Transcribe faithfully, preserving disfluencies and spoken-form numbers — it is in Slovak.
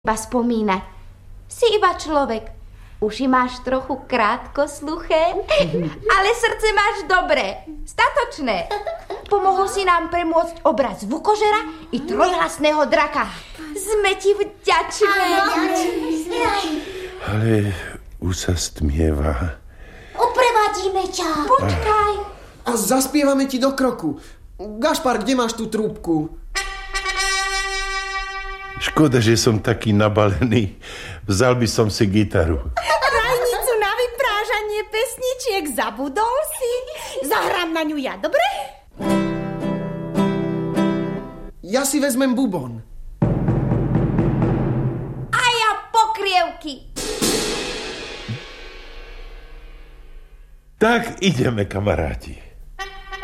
iba spomínať. Si iba človek. Uši máš trochu krátkosluché, ale srdce máš dobré, statočné. Pomohol si nám premôcť obraz vukožera i trojhlasného draka. Sme ti vďačné. Ale už sa stmieva. Oprevadíme ťa. Počkaj. A zaspievame ti do kroku. Gašpar, kde máš tú trúbku? Škoda, že som taký nabalený. Vzal by som si gitaru. Rajnicu na vyprážanie pesničiek zabudol si? Zahrám na ňu ja, dobre? Ja si vezmem bubon. A ja pokrievky. Tak ideme, kamaráti.